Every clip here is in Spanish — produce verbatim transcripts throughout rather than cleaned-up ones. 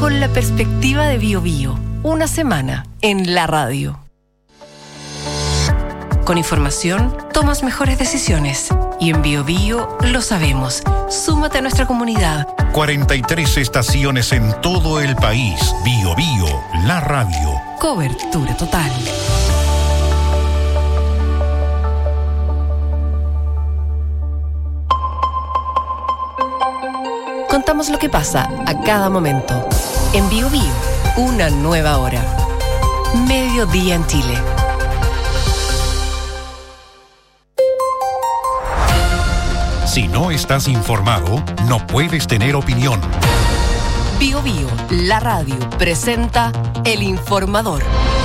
con la perspectiva de Bio Bio. Una semana en la radio. Con información, tomas mejores decisiones. Y en Bio Bio lo sabemos. Súmate a nuestra comunidad. cuarenta y tres estaciones en todo el país. Bio Bio, la radio. Cobertura total. Contamos lo que pasa a cada momento. En Bio Bio, una nueva hora. Mediodía en Chile. Si no estás informado, no puedes tener opinión. Bio Bio, la radio, presenta El Informador.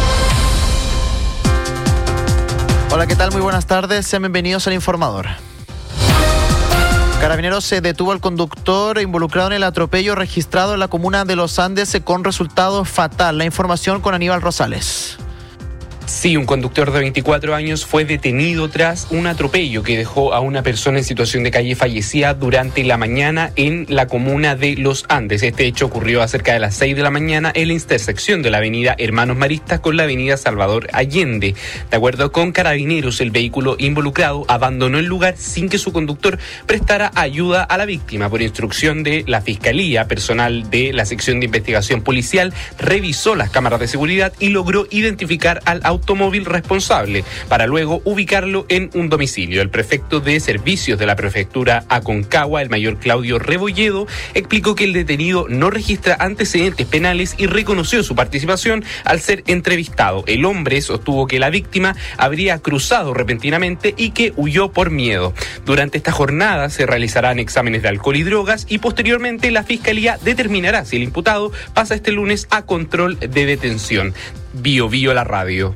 Hola, ¿qué tal? Muy buenas tardes. Sean bienvenidos al Informador. Carabineros se detuvo al conductor involucrado en el atropello registrado en la comuna de Los Andes con resultado fatal. La información con Aníbal Rosales. Sí, un conductor de veinticuatro años fue detenido tras un atropello que dejó a una persona en situación de calle fallecida durante la mañana en la comuna de Los Andes. Este hecho ocurrió a cerca de las seis de la mañana en la intersección de la avenida Hermanos Maristas con la avenida Salvador Allende. De acuerdo con Carabineros, el vehículo involucrado abandonó el lugar sin que su conductor prestara ayuda a la víctima. Por instrucción de la Fiscalía, personal de la sección de investigación policial revisó las cámaras de seguridad y logró identificar al automóvil automóvil responsable para luego ubicarlo en un domicilio. El prefecto de servicios de la prefectura Aconcagua, el mayor Claudio Rebolledo, explicó que el detenido no registra antecedentes penales y reconoció su participación al ser entrevistado. El hombre sostuvo que la víctima habría cruzado repentinamente y que huyó por miedo. Durante esta jornada se realizarán exámenes de alcohol y drogas y posteriormente la fiscalía determinará si el imputado pasa este lunes a control de detención. Bio Bio, la radio.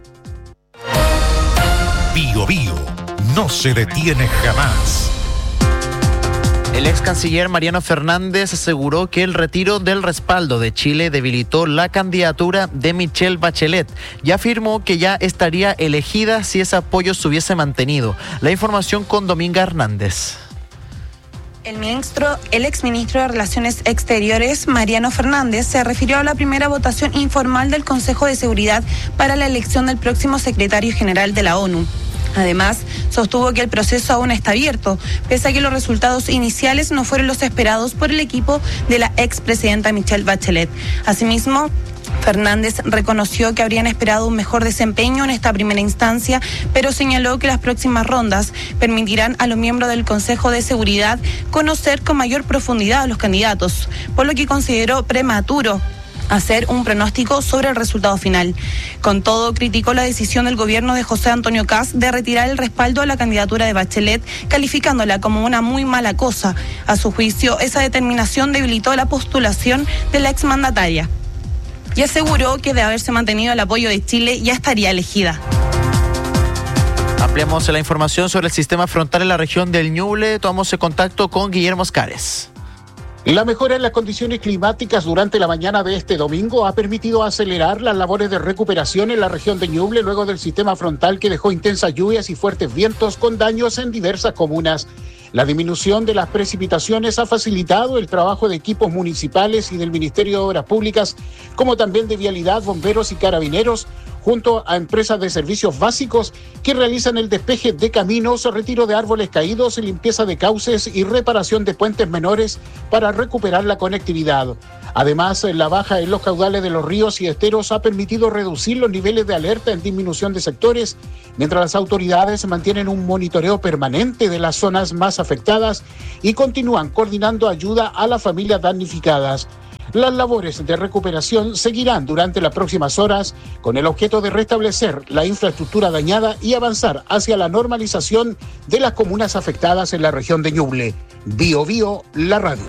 Bio Bio, no se detiene jamás. El ex canciller Mariano Fernández aseguró que el retiro del respaldo de Chile debilitó la candidatura de Michelle Bachelet y afirmó que ya estaría elegida si ese apoyo se hubiese mantenido. La información con Dominga Hernández. El ministro, el exministro de Relaciones Exteriores, Mariano Fernández, se refirió a la primera votación informal del Consejo de Seguridad para la elección del próximo secretario general de la ONU. Además, sostuvo que el proceso aún está abierto, pese a que los resultados iniciales no fueron los esperados por el equipo de la expresidenta Michelle Bachelet. Asimismo, Fernández reconoció que habrían esperado un mejor desempeño en esta primera instancia, pero señaló que las próximas rondas permitirán a los miembros del Consejo de Seguridad conocer con mayor profundidad a los candidatos, por lo que consideró prematuro hacer un pronóstico sobre el resultado final. Con todo, criticó la decisión del gobierno de José Antonio Kast de retirar el respaldo a la candidatura de Bachelet, calificándola como una muy mala cosa. A su juicio, esa determinación debilitó la postulación de la exmandataria y aseguró que de haberse mantenido el apoyo de Chile ya estaría elegida. Ampliamos la información sobre el sistema frontal en la región del Ñuble. Tomamos el contacto con Guillermo Oscares. La mejora en las condiciones climáticas durante la mañana de este domingo ha permitido acelerar las labores de recuperación en la región de Ñuble luego del sistema frontal que dejó intensas lluvias y fuertes vientos con daños en diversas comunas. La disminución de las precipitaciones ha facilitado el trabajo de equipos municipales y del Ministerio de Obras Públicas, como también de Vialidad, Bomberos y Carabineros, junto a empresas de servicios básicos que realizan el despeje de caminos, retiro de árboles caídos, limpieza de cauces y reparación de puentes menores para recuperar la conectividad. Además, la baja en los caudales de los ríos y esteros ha permitido reducir los niveles de alerta en disminución de sectores, mientras las autoridades mantienen un monitoreo permanente de las zonas más afectadas y continúan coordinando ayuda a las familias damnificadas. Las labores de recuperación seguirán durante las próximas horas con el objeto de restablecer la infraestructura dañada y avanzar hacia la normalización de las comunas afectadas en la región de Ñuble. Bio Bio, la radio.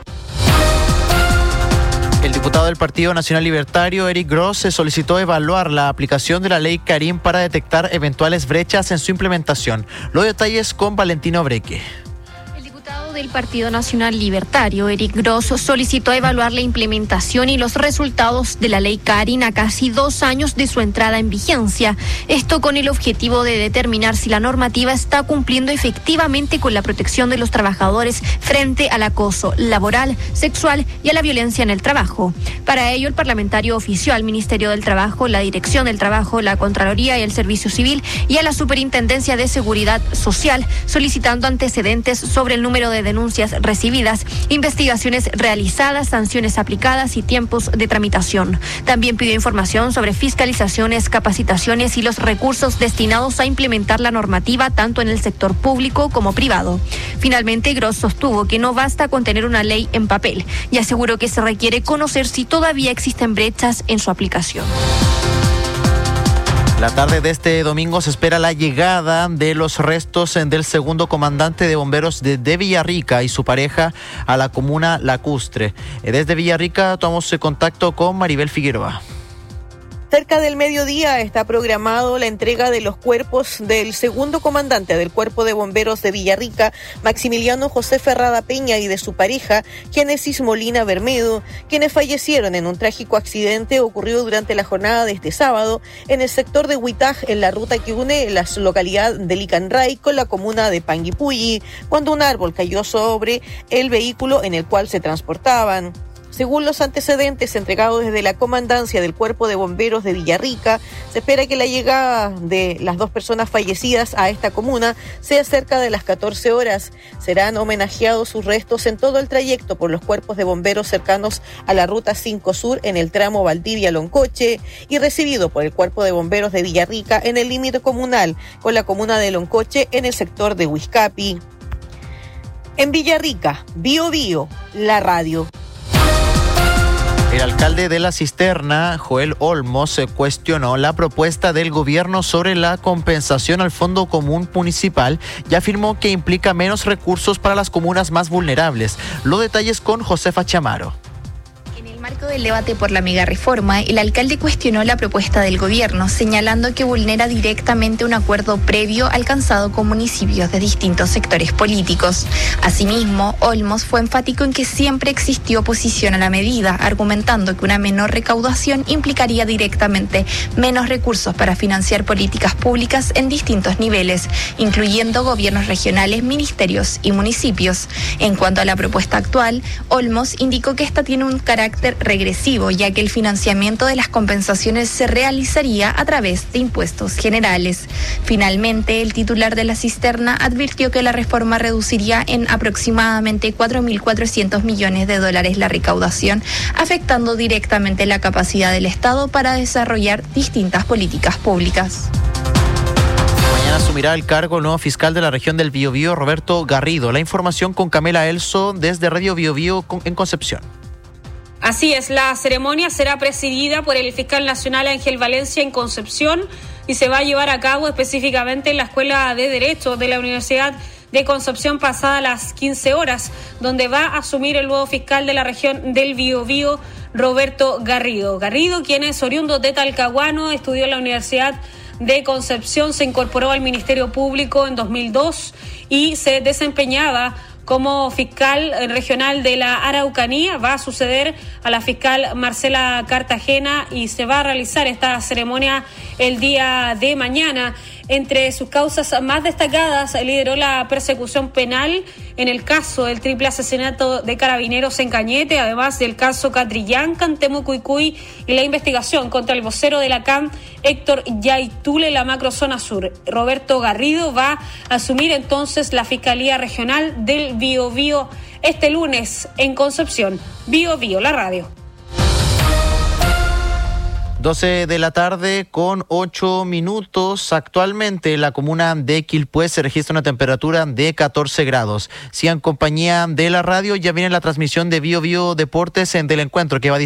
El diputado del Partido Nacional Libertario, Eric Gross, se solicitó evaluar la aplicación de la ley Karim para detectar eventuales brechas en su implementación. Los detalles con Valentino Breque. del Partido Nacional Libertario, Eric Gross, solicitó evaluar la implementación y los resultados de la ley Karin a casi dos años de su entrada en vigencia. Esto con el objetivo de determinar si la normativa está cumpliendo efectivamente con la protección de los trabajadores frente al acoso laboral, sexual y a la violencia en el trabajo. Para ello, el parlamentario ofició al Ministerio del Trabajo, la Dirección del Trabajo, la Contraloría y el Servicio Civil y a la Superintendencia de Seguridad Social, solicitando antecedentes sobre el número de denuncias recibidas, investigaciones realizadas, sanciones aplicadas y tiempos de tramitación. También pidió información sobre fiscalizaciones, capacitaciones y los recursos destinados a implementar la normativa tanto en el sector público como privado. Finalmente, Gross sostuvo que no basta con tener una ley en papel y aseguró que se requiere conocer si todavía existen brechas en su aplicación. La tarde de este domingo se espera la llegada de los restos del segundo comandante de bomberos de, de Villarrica y su pareja a la comuna lacustre. Desde Villarrica tomamos contacto con Maribel Figueroa. Cerca del mediodía está programado la entrega de los cuerpos del segundo comandante del Cuerpo de Bomberos de Villarrica, Maximiliano José Ferrada Peña, y de su pareja, Génesis Molina Bermedo, quienes fallecieron en un trágico accidente ocurrido durante la jornada de este sábado en el sector de Huitaj, en la ruta que une la localidad de Licanray con la comuna de Panguipulli, cuando un árbol cayó sobre el vehículo en el cual se transportaban. Según los antecedentes entregados desde la comandancia del Cuerpo de Bomberos de Villarrica, se espera que la llegada de las dos personas fallecidas a esta comuna sea cerca de las catorce horas. Serán homenajeados sus restos en todo el trayecto por los cuerpos de bomberos cercanos a la Ruta cinco Sur en el tramo Valdivia-Loncoche y recibido por el Cuerpo de Bomberos de Villarrica en el límite comunal con la comuna de Loncoche en el sector de Huizcapi. En Villarrica, Bío Bío, la radio. El alcalde de La Cisterna, Joel Olmos, se cuestionó la propuesta del gobierno sobre la compensación al Fondo Común Municipal y afirmó que implica menos recursos para las comunas más vulnerables. Los detalles con Josefa Chamaro. En el marco del debate por la megareforma, el alcalde cuestionó la propuesta del gobierno, señalando que vulnera directamente un acuerdo previo alcanzado con municipios de distintos sectores políticos. Asimismo, Olmos fue enfático en que siempre existió oposición a la medida, argumentando que una menor recaudación implicaría directamente menos recursos para financiar políticas públicas en distintos niveles, incluyendo gobiernos regionales, ministerios y municipios. En cuanto a la propuesta actual, Olmos indicó que esta tiene un carácter regresivo, ya que el financiamiento de las compensaciones se realizaría a través de impuestos generales. Finalmente, el titular de La Cisterna advirtió que la reforma reduciría en aproximadamente cuatro mil cuatrocientos millones de dólares la recaudación, afectando directamente la capacidad del Estado para desarrollar distintas políticas públicas. Mañana asumirá el cargo el nuevo fiscal de la región del Biobío, Roberto Garrido. La información con Camela Elso desde Radio Biobío en Concepción. Así es, la ceremonia será presidida por el fiscal nacional Ángel Valencia en Concepción y se va a llevar a cabo específicamente en la Escuela de Derecho de la Universidad de Concepción pasada las quince horas, donde va a asumir el nuevo fiscal de la región del Biobío, Roberto Garrido. Garrido, quien es oriundo de Talcahuano, estudió en la Universidad de Concepción, se incorporó al Ministerio Público en dos mil dos y se desempeñaba como fiscal regional de la Araucanía. Va a suceder a la fiscal Marcela Cartagena y se va a realizar esta ceremonia el día de mañana. Entre sus causas más destacadas, lideró la persecución penal en el caso del triple asesinato de carabineros en Cañete, además del caso Catrillanca en Temucuicuy y la investigación contra el vocero de la C A M, Héctor Yaitule, en la macrozona sur. Roberto Garrido va a asumir entonces la Fiscalía Regional del Biobío este lunes en Concepción. Biobío, la radio. doce de la tarde con ocho minutos. Actualmente en la comuna de Quilpué se registra una temperatura de catorce grados. Si en compañía de la radio, ya viene la transmisión de Bio Bio Deportes en del encuentro que va a